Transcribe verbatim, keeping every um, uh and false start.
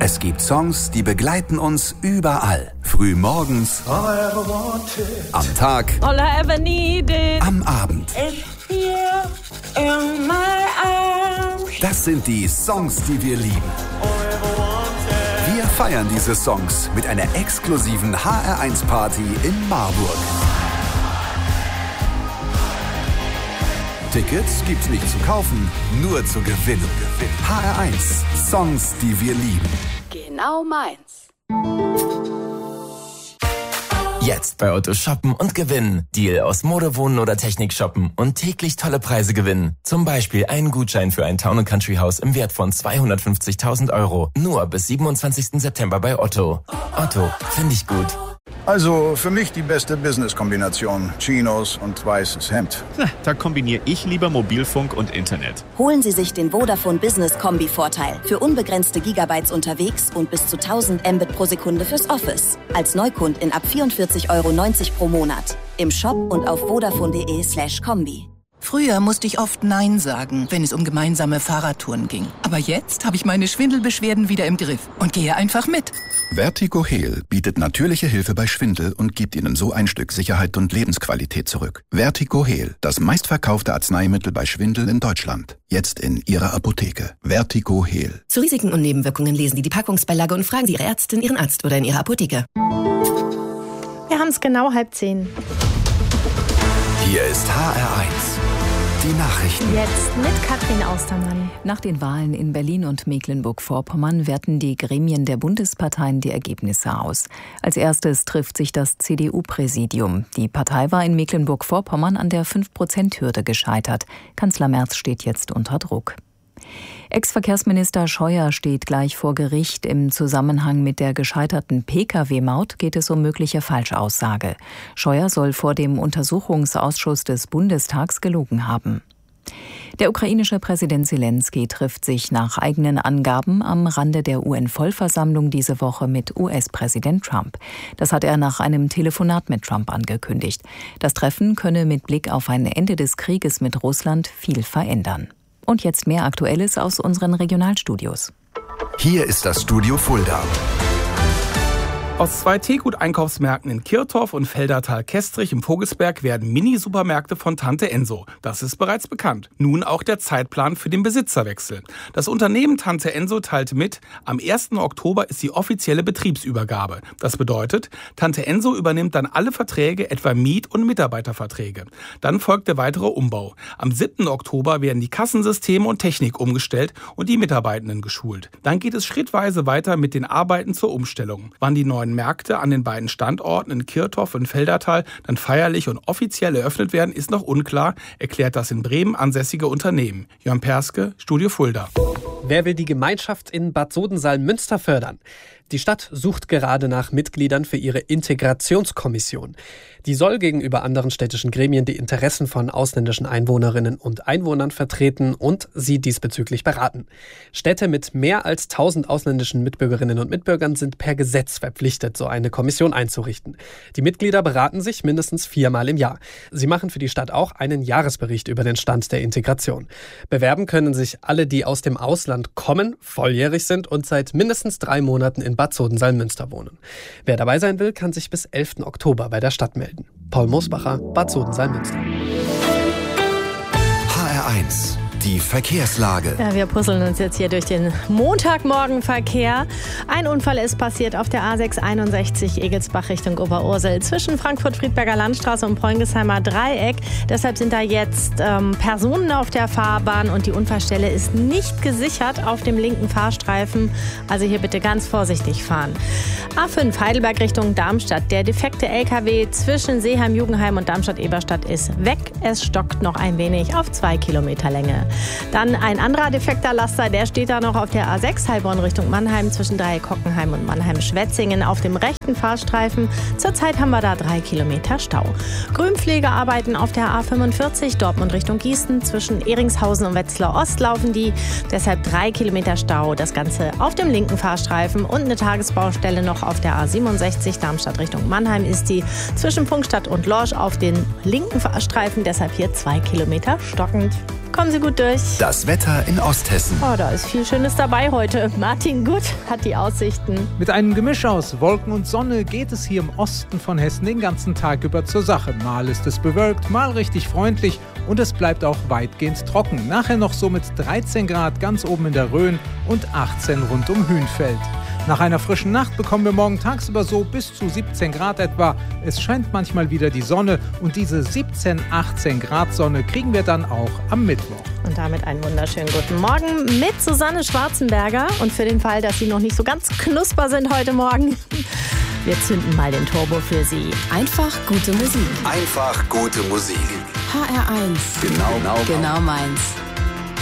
Es gibt Songs, die begleiten uns überall. Früh morgens, am Tag, all I ever needed, am Abend. here in my arms. Das sind die Songs, die wir lieben. Wir feiern diese Songs mit einer exklusiven H R eins Party in Marburg. Tickets gibt's nicht zu kaufen, nur zu gewinnen. H R eins, Songs, die wir lieben. Genau meins. Jetzt bei Otto shoppen und gewinnen. Deal aus Mode, Wohnen oder Technik shoppen und täglich tolle Preise gewinnen. Zum Beispiel einen Gutschein für ein Town and Country Haus im Wert von zweihundertfünfzigtausend Euro. Nur bis siebenundzwanzigsten September bei Otto. Otto, finde ich gut. Also für mich die beste Business-Kombination. Chinos und weißes Hemd. Na, da kombiniere ich lieber Mobilfunk und Internet. Holen Sie sich den Vodafone Business Kombi-Vorteil. Für unbegrenzte Gigabytes unterwegs und bis zu tausend Mbit pro Sekunde fürs Office. Als Neukundin ab vierundvierzig Euro neunzig pro Monat. Im Shop und auf vodafone.de slash Kombi. Früher musste ich oft Nein sagen, wenn es um gemeinsame Fahrradtouren ging. Aber jetzt habe ich meine Schwindelbeschwerden wieder im Griff und gehe einfach mit. Vertigo Heal bietet natürliche Hilfe bei Schwindel und gibt Ihnen so ein Stück Sicherheit und Lebensqualität zurück. Vertigo Heal, das meistverkaufte Arzneimittel bei Schwindel in Deutschland. Jetzt in Ihrer Apotheke. Vertigo Heal. Zu Risiken und Nebenwirkungen lesen Sie die Packungsbeilage und fragen Sie Ihre Ärztin, Ihren Arzt oder in Ihrer Apotheke. Wir haben es genau halb zehn. Hier ist H R eins. Die Nachrichten. Jetzt mit Katrin Austermann. Nach den Wahlen in Berlin und Mecklenburg-Vorpommern werten die Gremien der Bundesparteien die Ergebnisse aus. Als erstes trifft sich das C D U-Präsidium. Die Partei war in Mecklenburg-Vorpommern an der fünf Prozent Hürde gescheitert. Kanzler Merz steht jetzt unter Druck. Ex-Verkehrsminister Scheuer steht gleich vor Gericht. Im Zusammenhang mit der gescheiterten P K W-Maut geht es um mögliche Falschaussage. Scheuer soll vor dem Untersuchungsausschuss des Bundestags gelogen haben. Der ukrainische Präsident Selenskyj trifft sich nach eigenen Angaben am Rande der U N-Vollversammlung diese Woche mit U S-Präsident Trump. Das hat er nach einem Telefonat mit Trump angekündigt. Das Treffen könne mit Blick auf ein Ende des Krieges mit Russland viel verändern. Und jetzt mehr Aktuelles aus unseren Regionalstudios. Hier ist das Studio Fulda. Aus zwei Teegut-Einkaufsmärkten in Kirtorf und Feldertal-Kestrich im Vogelsberg werden Mini-Supermärkte von Tante Enso. Das ist bereits bekannt. Nun auch der Zeitplan für den Besitzerwechsel. Das Unternehmen Tante Enso teilte mit, am ersten Oktober ist die offizielle Betriebsübergabe. Das bedeutet, Tante Enso übernimmt dann alle Verträge, etwa Miet- und Mitarbeiterverträge. Dann folgt der weitere Umbau. Am siebten Oktober werden die Kassensysteme und Technik umgestellt und die Mitarbeitenden geschult. Dann geht es schrittweise weiter mit den Arbeiten zur Umstellung. Wann die neuen Märkte an den beiden Standorten in Kirtorf und Feldertal dann feierlich und offiziell eröffnet werden, ist noch unklar, erklärt das in Bremen ansässige Unternehmen. Jörn Perske, Studio Fulda. Wer will die Gemeinschaft in Bad Sodensaal-Münster fördern? Die Stadt sucht gerade nach Mitgliedern für ihre Integrationskommission. Die soll gegenüber anderen städtischen Gremien die Interessen von ausländischen Einwohnerinnen und Einwohnern vertreten und sie diesbezüglich beraten. Städte mit mehr als tausend ausländischen Mitbürgerinnen und Mitbürgern sind per Gesetz verpflichtet, so eine Kommission einzurichten. Die Mitglieder beraten sich mindestens viermal im Jahr. Sie machen für die Stadt auch einen Jahresbericht über den Stand der Integration. Bewerben können sich alle, die aus dem Ausland kommen, volljährig sind und seit mindestens drei Monaten in Bad Sodensaal-Münster wohnen. Wer dabei sein will, kann sich bis elften Oktober bei der Stadt melden. Paul Mosbacher, Bad Sodensaal-Münster. H R eins. Die Verkehrslage. Ja, wir puzzeln uns jetzt hier durch den Montagmorgenverkehr. Ein Unfall ist passiert auf der A sechs einundsechzig Egelsbach Richtung Oberursel zwischen Frankfurt-Friedberger Landstraße und Preungesheimer Dreieck. Deshalb sind da jetzt ähm, Personen auf der Fahrbahn und die Unfallstelle ist nicht gesichert auf dem linken Fahrstreifen. Also hier bitte ganz vorsichtig fahren. A fünf Heidelberg Richtung Darmstadt. Der defekte L K W zwischen Seeheim-Jugendheim und Darmstadt-Eberstadt ist weg. Es stockt noch ein wenig auf zwei Kilometer Länge. Dann ein anderer defekter Laster, der steht da noch auf der A sechs Heilbronn Richtung Mannheim zwischen Dreieck-Hockenheim und Mannheim-Schwetzingen auf dem rechten Fahrstreifen. Zurzeit haben wir da drei Kilometer Stau. Grünpflegearbeiten auf der A fünfundvierzig Dortmund Richtung Gießen zwischen Ehringshausen und Wetzlar Ost laufen die. Deshalb drei Kilometer Stau. Das Ganze auf dem linken Fahrstreifen und eine Tagesbaustelle noch auf der A siebenundsechzig Darmstadt Richtung Mannheim ist die zwischen Funkstadt und Lorsch auf den linken Fahrstreifen. Deshalb hier zwei Kilometer stockend. Kommen Sie gut durch. Das Wetter in Osthessen. Oh, da ist viel Schönes dabei heute. Martin Gut hat die Aussichten. Mit einem Gemisch aus Wolken und Sonne geht es hier im Osten von Hessen den ganzen Tag über zur Sache. Mal ist es bewölkt, mal richtig freundlich und es bleibt auch weitgehend trocken. Nachher noch so mit dreizehn Grad ganz oben in der Rhön und achtzehn rund um Hünfeld. Nach einer frischen Nacht bekommen wir morgen tagsüber so bis zu siebzehn Grad etwa. Es scheint manchmal wieder die Sonne und diese siebzehn, achtzehn Grad Sonne kriegen wir dann auch am Mittwoch. Und damit einen wunderschönen guten Morgen mit Susanne Schwarzenberger. Und für den Fall, dass Sie noch nicht so ganz knusper sind heute Morgen, wir zünden mal den Turbo für Sie. Einfach gute Musik. Einfach gute Musik. H R eins. Genau, genau, genau meins.